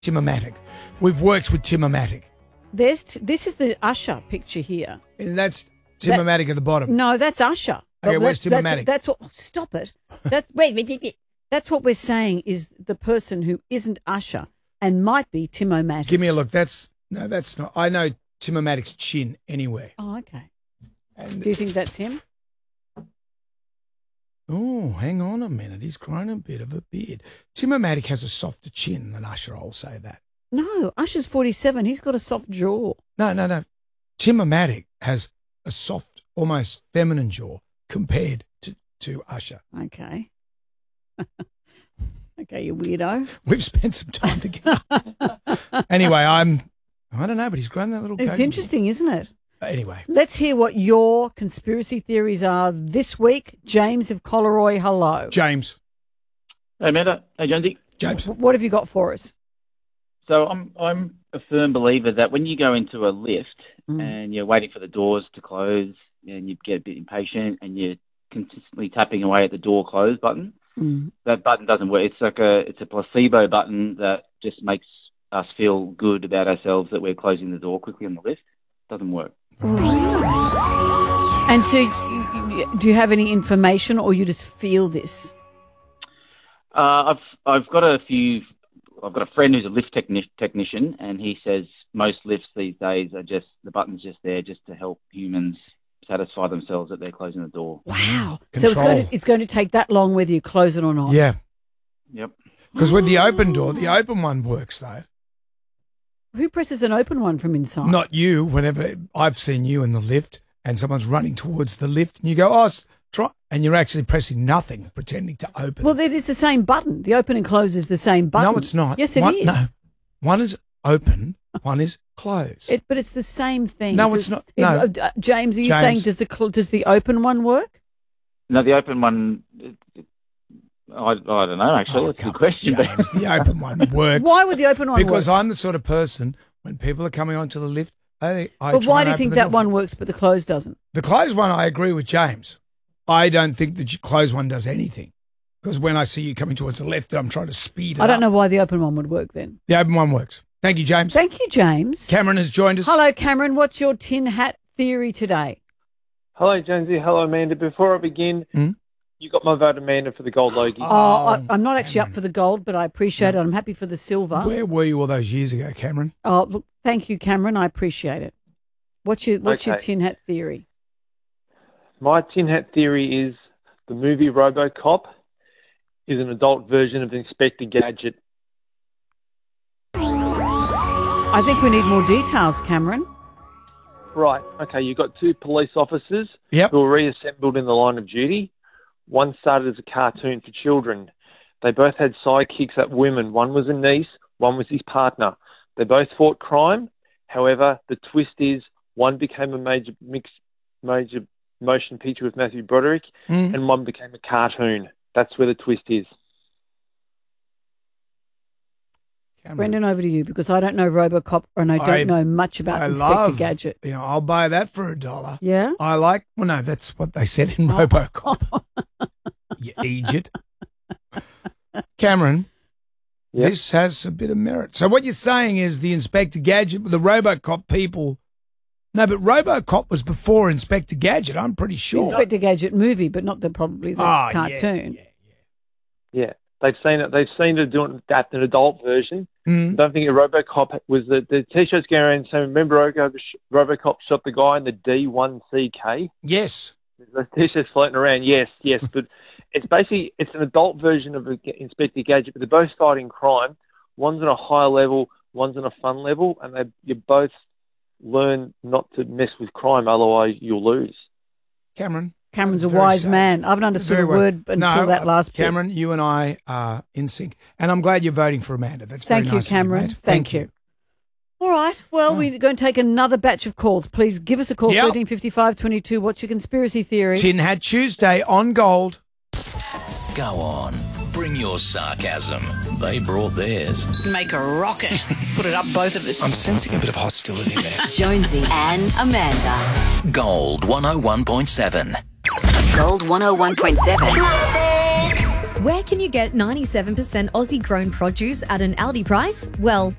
Tim-O-Matic. We've worked with Tim-O-Matic. This is the Usher picture here. And that's Tim-O-Matic at the bottom. No, that's Usher. Okay, where's Tim-O-Matic? That's what. Stop it. Wait. That's what we're saying is the person who isn't Usher and might be Tim-O-Matic. Give me a look. That's not. I know Tim-O-Matic's chin anywhere. Oh, okay. And do you think that's him? Oh, hang on a minute. He's grown a bit of a beard. Tim-O-Matic has a softer chin than Usher, I'll say that. No, Usher's 47. He's got a soft jaw. No. Tim-O-Matic has a soft, almost feminine jaw compared to Usher. Okay. Okay, you weirdo. We've spent some time together. Anyway, I don't know, but he's grown that little It's interesting, isn't it? Anyway. Let's hear what your conspiracy theories are this week. James of Collaroy, hello. James. Hey, Amanda. Hey, Jonesy. James. What have you got for us? So I'm a firm believer that when you go into a lift and you're waiting for the doors to close and you get a bit impatient and you're consistently tapping away at the door close button, that button doesn't work. It's a placebo button that just makes us feel good about ourselves that we're closing the door quickly on the lift. Doesn't work. And so, do you have any information, or you just feel this? I've got a friend who's a lift technician, and he says most lifts these days are just the button's just there just to help humans satisfy themselves that they're closing the door. Wow! Control. So it's going to take that long whether you close it or not. Yeah. Yep. Because with the open door, the open one works though. Who presses an open one from inside? Not you. Whenever I've seen you in the lift and someone's running towards the lift and you go, try, and you're actually pressing nothing, pretending to open. Well, it is the same button. The open and close is the same button. No, it's not. Yes, it is. No, one is open, one is closed. But it's the same thing. No, it's not. No. James, are you saying does the open one work? No, the open one. I don't know, actually. That's a good question. James, the open one works. Why would the open one work? Because I'm the sort of person, when people are coming onto the lift, But why do you think that one works but the closed doesn't? The closed one, I agree with James. I don't think the closed one does anything. Because when I see you coming towards the left, I'm trying to speed it up. I don't know why the open one would work then. The open one works. Thank you, James. Thank you, James. Cameron has joined us. Hello, Cameron. What's your tin hat theory today? Hello, Jonesy. Hello, Amanda. Before I begin, you got my vote, Amanda, for the gold Logie. I'm not actually up for the gold, but I appreciate it. I'm happy for the silver. Where were you all those years ago, Cameron? Oh, look, thank you, Cameron. I appreciate it. What's your tin hat theory? My tin hat theory is the movie RoboCop is an adult version of Inspector Gadget. I think we need more details, Cameron. Right. Okay, you've got two police officers who were reassembled in the line of duty. One started as a cartoon for children. They both had sidekicks that women. One was a niece, one was his partner. They both fought crime. However, the twist is one became a major motion picture with Matthew Broderick, and one became a cartoon. That's where the twist is. Cameron. Brendan, over to you, because I don't know RoboCop and I don't know much about Inspector Gadget. I'll buy that for $1. Yeah? No, that's what they said in RoboCop. You idiot. Cameron, this has a bit of merit. So what you're saying is the Inspector Gadget, the RoboCop people. No, but RoboCop was before Inspector Gadget, I'm pretty sure. Inspector Gadget movie, but not probably the cartoon. Yeah. They've seen it doing an adult version. I don't think RoboCop was the T-shirts going around saying, remember RoboCop shot the guy in the D1CK? Yes. Those T-shirts floating around, yes. But it's an adult version of Inspector Gadget, but they're both fighting crime. One's on a higher level, one's on a fun level, and you both learn not to mess with crime, otherwise you'll lose. Cameron's a wise man. I haven't understood a word until that last bit. Cameron, you and I are in sync. And I'm glad you're voting for Amanda. That's very nice. Thank you, Cameron. Thank you. All right. Well, we're going to take another batch of calls. Please give us a call, 135522. What's your conspiracy theory? Tin Hat Tuesday on Gold. Go on. Bring your sarcasm. They brought theirs. Make a rocket. Put it up both of us. I'm sensing a bit of hostility there. Jonesy and Amanda. Gold 101.7. Gold 101.7. Where can you get 97% Aussie grown produce at an Aldi price? Well,